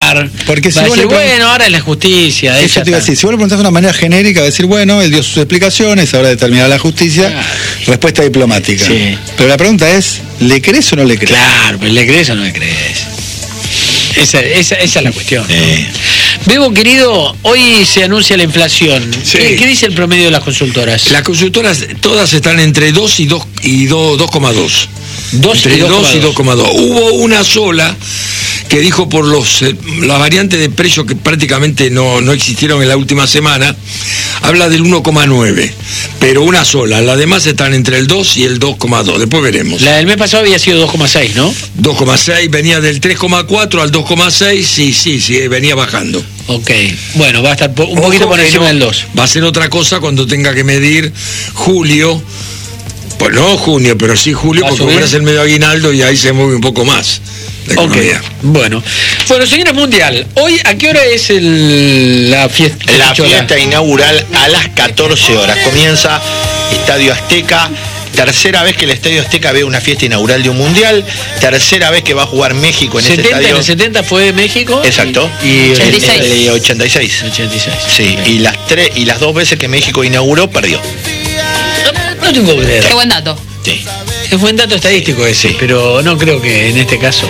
Porque si va a vos decir, le bueno, ahora es la justicia. Eso te iba a decir, si vos le preguntás de una manera genérica, va a decir, bueno, él dio sus explicaciones, ahora determinará la justicia, respuesta diplomática. Sí. Pero la pregunta es, ¿le crees o no le crees? Claro, pero ¿le crees o no le crees? Esa es la cuestión. Bebo, querido, hoy se anuncia la inflación. Sí. ¿Qué dice el promedio de las consultoras? Las consultoras todas están entre 2 y 2,2. Entre 2 y 2,2. Hubo una sola que dijo por las variantes de precios que prácticamente no existieron en la última semana, habla del 1,9, pero una sola. Las demás están entre el 2 y el 2,2. Después veremos. La del mes pasado había sido 2,6, ¿no? 2,6, venía del 3,4 al 2,6, sí, venía bajando. Ok, bueno, va a estar un poquito por encima del 2. Va a ser otra cosa cuando tenga que medir julio. Pues no junio, pero sí julio, porque ahora es el medio aguinaldo y ahí se mueve un poco más la economía. Bueno, señores, Mundial, ¿hoy a qué hora es la fiesta? La fiesta inaugural a las 14 horas. Comienza Estadio Azteca. Tercera vez que el Estadio Azteca ve una fiesta inaugural de un mundial. Tercera vez que va a jugar México en ese estadio. ¿En el 70 fue México? Exacto. Y 86. 86. Sí, y las dos veces que México inauguró, perdió. No te puedo creer. Qué buen dato. Sí. Es buen dato estadístico ese, pero no creo que en este caso.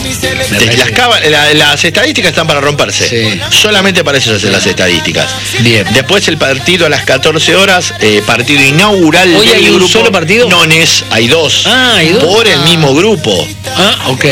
Las estadísticas están para romperse. Sí. Solamente para eso se hacen las estadísticas. Bien. Después el partido a las 14 horas, partido inaugural. ¿Hoy hay un grupo solo partido? Nones, hay dos. Ah, hay dos. Por el mismo grupo. Ah, ok.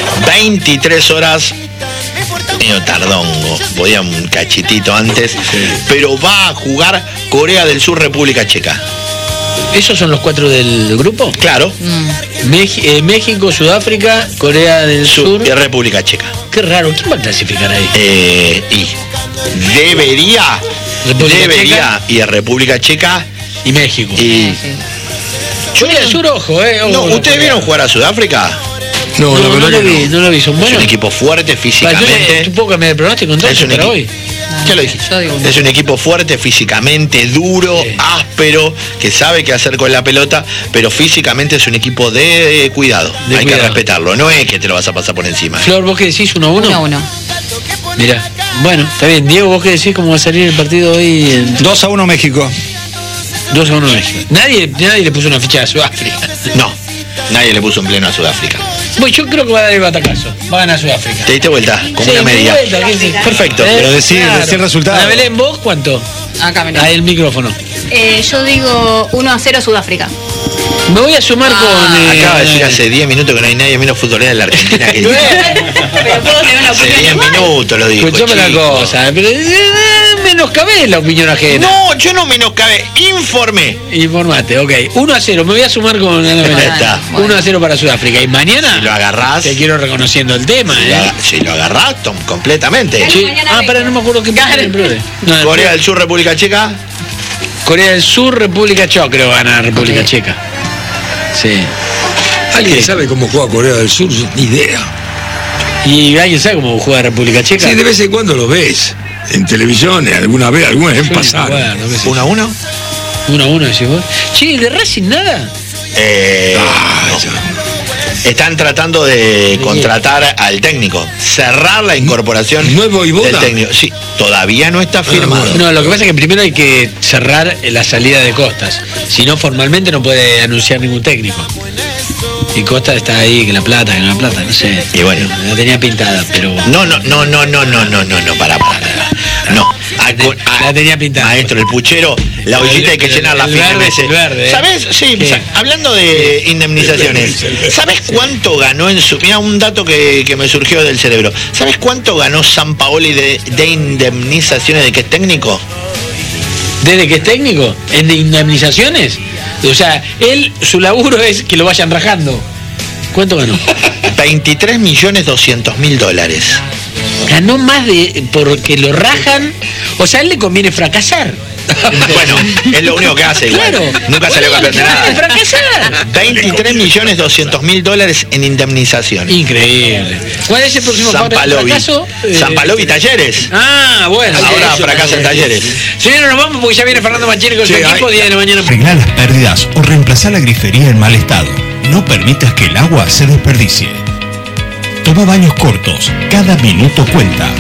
23 horas. Medio tardongo, podía un cachitito antes, pero va a jugar Corea del Sur, República Checa. ¿Esos son los 4 del grupo? Claro. México, Sudáfrica, Corea del Sur y República Checa. Qué raro, ¿quién va a clasificar ahí? Y debería Checa y República Checa y México. Y Corea del Sur, ojo, no, ¿ustedes vieron jugar a Sudáfrica? No lo vi, son buenos. Es un equipo fuerte físicamente. ¿Tú puedo cambiar el pronóstico entonces para hoy? Ya lo dije. Es un equipo fuerte físicamente, duro, áspero, que sabe qué hacer con la pelota, pero físicamente es un equipo de cuidado. Hay que respetarlo, no es que te lo vas a pasar por encima. Flor, ¿vos qué decís? 1-1. 1-1. Mirá, bueno, está bien. Diego, ¿vos qué decís cómo va a salir el partido hoy? 2-1 México. 2-1 México. Nadie le puso una ficha a Sudáfrica. No, nadie le puso en pleno a Sudáfrica. Bueno, yo creo que va a dar el batacazo. Va a ganar Sudáfrica. ¿Te diste vuelta? Como una media. Perfecto. Pero decir el resultado. Ana Belén, ¿vos cuánto? Acá me Ahí el micrófono. Yo digo 1-0 Sudáfrica. Me voy a sumar con... Acaba de decir hace 10 minutos que no hay nadie menos futbolera en la Argentina que Pero puedo tener una hace opinión. 10 minutos lo dijo. Escuchame una chico. cosa, pero menoscabé la opinión ajena. No, yo no menoscabé, informé. Informate, ok. 1-0, me voy a sumar con Ana Belén. Está. 1-0 para Sudáfrica. Y mañana Si lo agarrás, te quiero reconociendo el tema, si lo agarrás completamente. Sí. Para, no me acuerdo qué Corea del Sur, República Checa. Corea del Sur, República Checa, creo que gana República Checa. Sí. ¿Alguien sabe cómo juega Corea del Sur? Ni idea. ¿Y alguien sabe cómo juega República Checa? Sí, de vez en cuando lo ves. En televisión, alguna vez pasaron. 1-1. 1-1 decís vos. Che, ¿de Racing nada? Están tratando de contratar al técnico, cerrar la incorporación del técnico. Sí, todavía no está firmado. No, lo que pasa es que primero hay que cerrar la salida de Costas. Si no, formalmente no puede anunciar ningún técnico. Y Costas está ahí, que la plata, no sé. Y bueno, la tenía pintada, pero... No, para. No. La tenía pintada. Maestro, el puchero, la ollita hay que llenarla a fin de mes. ¿Sabes? Sí, hablando de indemnizaciones, ¿sabes cuánto ganó en su... Mira, un dato que me surgió del cerebro. ¿Sabes cuánto ganó Sampaoli de indemnizaciones de que es técnico? ¿Desde que es técnico? ¿En de indemnizaciones? O sea, su laburo es que lo vayan rajando. ¿Cuánto ganó? $23.200.000. Ganó más porque lo rajan. O sea, a él le conviene fracasar. Bueno, es lo único que hace igual. Claro. Nunca salió campeón de nada. Fracasar. $23.200.000 en indemnización. Increíble. ¿Cuál es el próximo fracaso? Sampalovi Talleres. Ah, bueno. Ahora fracasa en Talleres. Señores, nos vamos porque ya viene Fernando Manchini con su equipo. Día de la mañana. Arreglar las pérdidas o reemplazar la grifería en mal estado. No permitas que el agua se desperdicie. Toma baños cortos. Cada minuto cuenta.